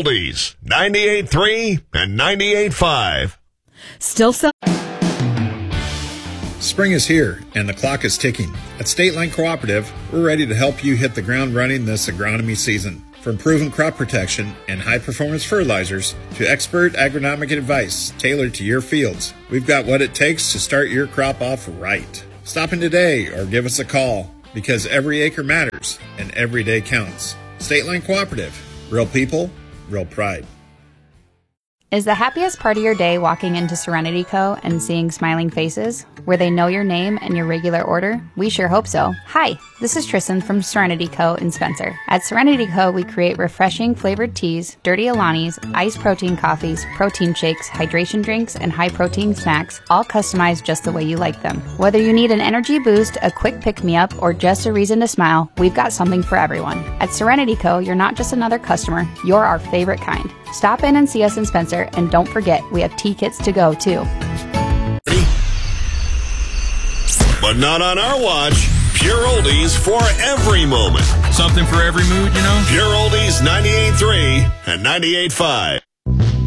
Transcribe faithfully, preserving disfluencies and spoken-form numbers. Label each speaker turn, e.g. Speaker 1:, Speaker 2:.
Speaker 1: Oldies, ninety-eight point three and ninety-eight point five.
Speaker 2: Still sell.
Speaker 3: Spring is here, and the clock is ticking. At State Line Cooperative, we're ready to help you hit the ground running this agronomy season. From proven crop protection and high-performance fertilizers to expert agronomic advice tailored to your fields, we've got what it takes to start your crop off right. Stop in today or give us a call, because every acre matters and every day counts. State Line Cooperative. Real people, real pride.
Speaker 4: Is the happiest part of your day walking into Serenity Co. and seeing smiling faces? Where they know your name and your regular order? We sure hope so. Hi, this is Tristan from Serenity Co. in Spencer. At Serenity Co., we create refreshing flavored teas, dirty Alanis, iced protein coffees, protein shakes, hydration drinks, and high-protein snacks, all customized just the way you like them. Whether you need an energy boost, a quick pick-me-up, or just a reason to smile, we've got something for everyone. At Serenity Co., you're not just another customer, you're our favorite kind. Stop in and see us in Spencer, and don't forget, we have tea kits to go, too.
Speaker 1: But not on our watch. Pure Oldies for every moment.
Speaker 5: Something for every mood, you know?
Speaker 1: Pure Oldies ninety-eight point three and ninety-eight point five.